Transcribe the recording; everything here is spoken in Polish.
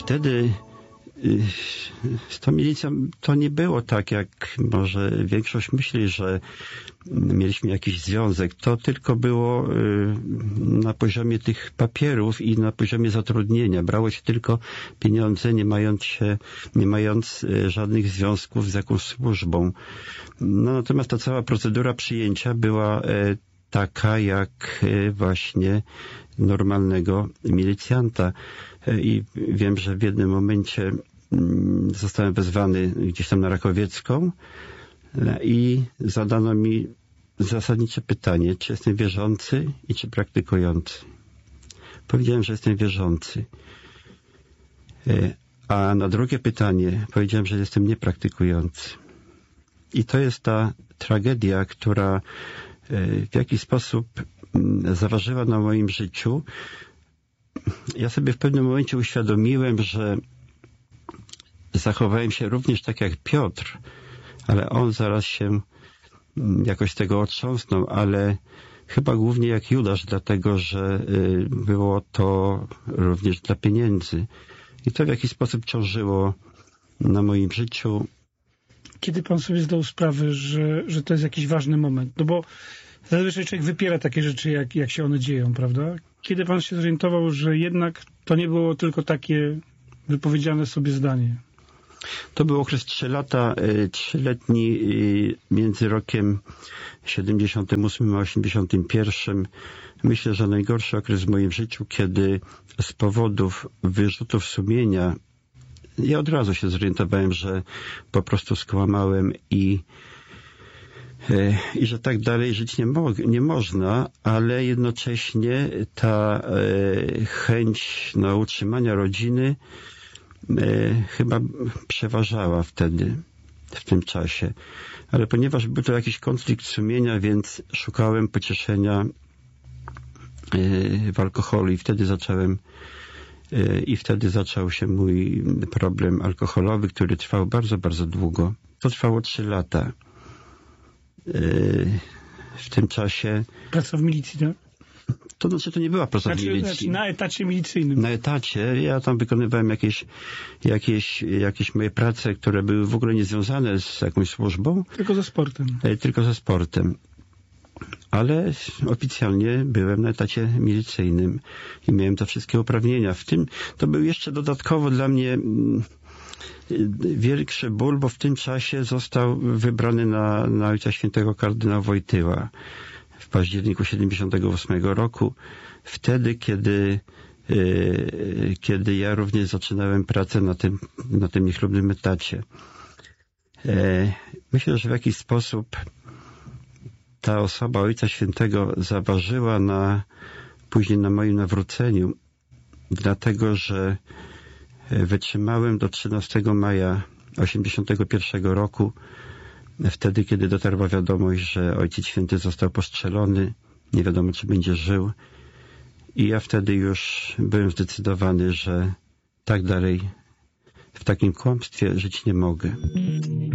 Wtedy z tą milicją to nie było tak, jak może większość myśli, że mieliśmy jakiś związek. To tylko było na poziomie tych papierów i na poziomie zatrudnienia. Brało się tylko pieniądze, nie mając żadnych związków z jakąś służbą. No, natomiast ta cała procedura przyjęcia była taka jak właśnie normalnego milicjanta. I wiem, że w jednym momencie zostałem wezwany gdzieś tam na Rakowiecką i zadano mi zasadnicze pytanie, czy jestem wierzący i czy praktykujący. Powiedziałem, że jestem wierzący. A na drugie pytanie powiedziałem, że jestem niepraktykujący. I to jest ta tragedia, która w jakiś sposób zaważyła na moim życiu. Ja sobie w pewnym momencie uświadomiłem, że zachowałem się również tak jak Piotr, ale on zaraz się jakoś z tego otrząsnął, ale chyba głównie jak Judasz, dlatego że było to również dla pieniędzy. I to w jakiś sposób ciążyło na moim życiu. Kiedy pan sobie zdał sprawę, że to jest jakiś ważny moment? No bo zazwyczaj człowiek wypiera takie rzeczy, jak się one dzieją, prawda? Kiedy pan się zorientował, że jednak to nie było tylko takie wypowiedziane sobie zdanie? To był okres 3-letni między rokiem 78 a 81. Myślę, że najgorszy okres w moim życiu, kiedy z powodów wyrzutów sumienia ja od razu się zorientowałem, że po prostu skłamałem i że tak dalej żyć nie można, ale jednocześnie ta chęć utrzymania rodziny chyba przeważała wtedy, w tym czasie. Ale ponieważ był to jakiś konflikt sumienia, więc szukałem pocieszenia w alkoholu i wtedy zaczął się mój problem alkoholowy, który trwał bardzo, bardzo długo. To trwało 3 lata. W tym czasie... Praca w milicji, tak? To znaczy, to nie była praca w milicji. Znaczy na etacie milicyjnym. Na etacie. Ja tam wykonywałem jakieś moje prace, które były w ogóle niezwiązane z jakąś służbą. Tylko ze sportem. Tylko ze sportem. Ale oficjalnie byłem na etacie milicyjnym i miałem te wszystkie uprawnienia. W tym to był jeszcze dodatkowo dla mnie większy ból, bo w tym czasie został wybrany na Ojca Świętego kardynał Wojtyła w październiku 78 roku. Wtedy, kiedy ja również zaczynałem pracę na tym niechlubnym etacie. Myślę, że w jakiś sposób ta osoba Ojca Świętego zaważyła później na moim nawróceniu, dlatego że wytrzymałem do 13 maja 81 roku, wtedy, kiedy dotarła wiadomość, że Ojciec Święty został postrzelony, nie wiadomo, czy będzie żył. I ja wtedy już byłem zdecydowany, że tak dalej w takim kłamstwie żyć nie mogę.